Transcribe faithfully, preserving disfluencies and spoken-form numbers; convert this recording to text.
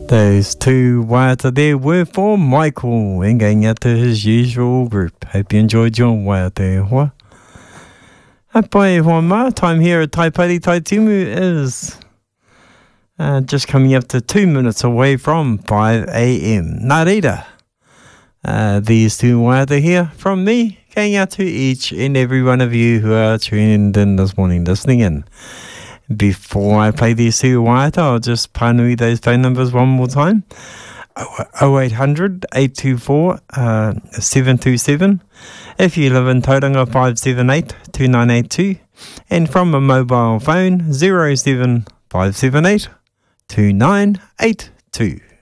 Those two waiata there were for Michael and going out to his usual group. Hope you enjoyed your waiata e hoa. Hapai hoa ma, time here at Taipari Taitimu is uh, just coming up to two minutes away from five a.m. Nā reira, uh, these two waiata here from me, going out to each and every one of you who are tuning in this morning, listening in. Before I play these two waiata, I'll just pānui those phone numbers one more time. oh eight hundred, eight two four, seven two seven. If you live in Tauranga, five seven eight, two nine eight two. And from a mobile phone, zero seven five seven eight, two nine eight two.